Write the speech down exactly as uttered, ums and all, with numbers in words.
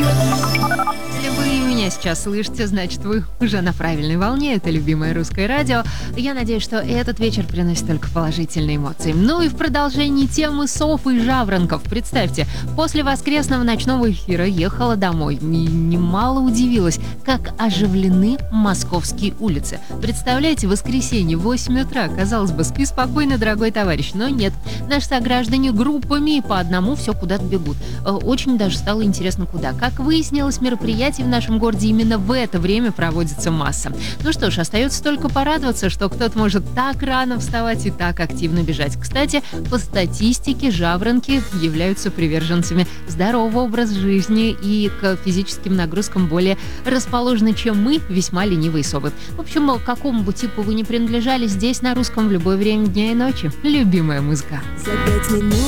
Если вы меня сейчас слышите, значит, вы уже на правильной волне. Это любимое русское радио. Я надеюсь, что этот вечер приносит только положительные эмоции. Ну и в продолжении темы сов и жаворонков. Представьте, после воскресного ночного эфира ехала домой и немало удивилась, как оживлены московские улицы. Представляете, воскресенье, восемь утра. Казалось бы, спи спокойно, дорогой товарищ. Но нет. Наши сограждане группами и по одному все куда-то бегут. Очень даже стало интересно, куда. Как выяснилось, мероприятий в нашем городе именно в это время проводится масса. Ну что ж, остается только порадоваться, что кто-то может так рано вставать и так активно бежать. Кстати, по статистике жаворонки являются приверженцами здорового образа жизни и к физическим нагрузкам более расположены, чем мы, весьма ленивые совы. В общем, к какому бы типу вы ни принадлежали, здесь на русском в любое время дня и ночи. Любимая музыка. За пять минут